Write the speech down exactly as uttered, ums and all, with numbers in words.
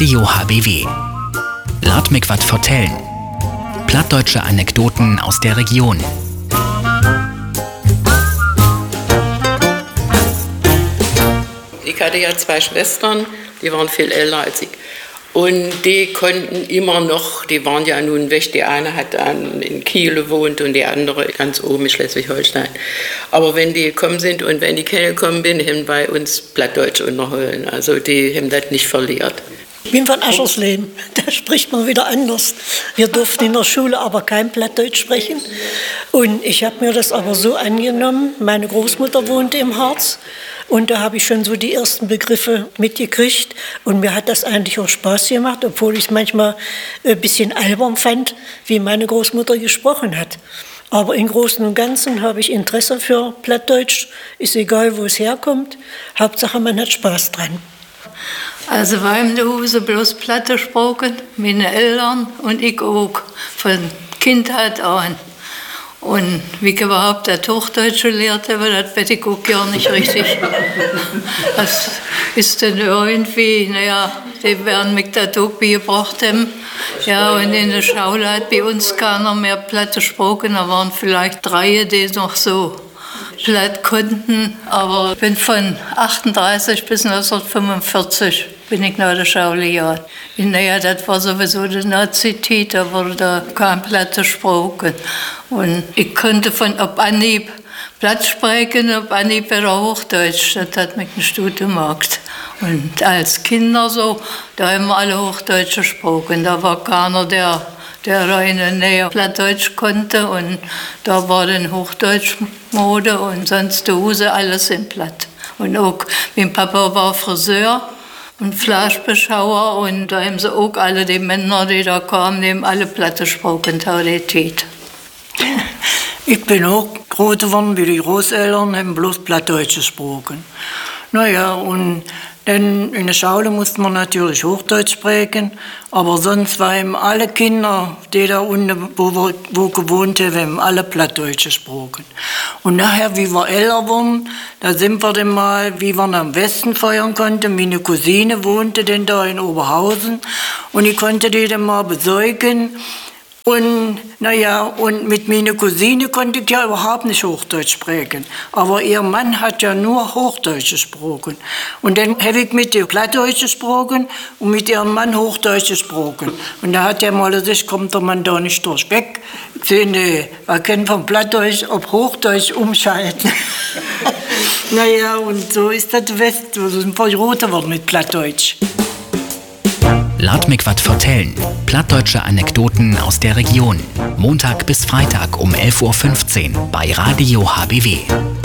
Radio H B W. Laat mich wat vertellen. Plattdeutsche Anekdoten aus der Region. Ich hatte ja zwei Schwestern, die waren viel älter als ich. Und die konnten immer noch, die waren ja nun weg, die eine hat dann in Kiel gewohnt und die andere ganz oben in Schleswig-Holstein. Aber wenn die gekommen sind und wenn ich gekommen bin, haben bei uns Plattdeutsch unterholen. Also die haben das nicht verliert. Ich bin von Aschersleben, da spricht man wieder anders. Wir durften in der Schule aber kein Plattdeutsch sprechen. Und ich habe mir das aber so angenommen, meine Großmutter wohnte im Harz. Und da habe ich schon so die ersten Begriffe mitgekriegt. Und mir hat das eigentlich auch Spaß gemacht, obwohl ich es manchmal ein bisschen albern fand, wie meine Großmutter gesprochen hat. Aber im Großen und Ganzen habe ich Interesse für Plattdeutsch. Ist egal, wo es herkommt. Hauptsache, man hat Spaß dran. Also wir haben zu Hause bloß Platt gesprochen, meine Eltern und ich auch, von Kindheit an. Und wie ich überhaupt das Hochdeutsch gelernt habe, das weiß ich auch gar nicht richtig. Das ist dann irgendwie, naja, die werden mich das auch beigebracht haben. Ja, und in der Schule hat bei uns keiner mehr Platt gesprochen, da waren vielleicht drei, die noch so Platt konnten. Aber ich bin von achtunddreißig bis neunzehnhundertfünfundvierzig bin ich nach der Schule gegangen. Naja, das war sowieso die Nazi-Zeit, da wurde da kein Platt gesprochen. Und ich konnte von ob Anhieb Platt sprechen, ob Anhieb wieder Hochdeutsch. Das hat mich nicht gut gemacht. Und als Kinder so, da haben wir alle Hochdeutsch gesprochen. Da war keiner, der, der reine Nähe Plattdeutsch konnte. Und da war dann Hochdeutsch-Mode und sonst zu Hause alles in Platt. Und auch mein Papa war Friseur und Fleischbeschauer. Und da haben sie auch alle die Männer, die da kamen, die haben alle Platt gesprochen, Taurität. Ich bin auch groß geworden wie die Großeltern, haben bloß Plattdeutsch gesprochen. Naja, und dann in der Schule musste man natürlich Hochdeutsch sprechen, aber sonst waren alle Kinder, die da unten, wo wir wo gewohnt haben, haben alle Plattdeutsch gesprochen. Und nachher, wie wir älter wurden, da sind wir dann mal, wie wir am Westen feiern konnten. Meine Cousine wohnte dann da in Oberhausen und ich konnte die dann mal besuchen. Und, naja, und mit meiner Cousine konnte ich ja überhaupt nicht Hochdeutsch sprechen. Aber ihr Mann hat ja nur Hochdeutsch gesprochen. Und dann habe ich mit ihr Plattdeutsch gesprochen und mit ihrem Mann Hochdeutsch gesprochen. Und da hat er mal gesagt, kommt der Mann da nicht durchweg. Ich sage, nee, wir können von Plattdeutsch auf Hochdeutsch umschalten. Naja, und so ist das West, so sind wir rot geworden mit Plattdeutsch. Laat mich wat vertellen. Plattdeutsche Anekdoten aus der Region. Montag bis Freitag um elf Uhr fünfzehn bei Radio H B W.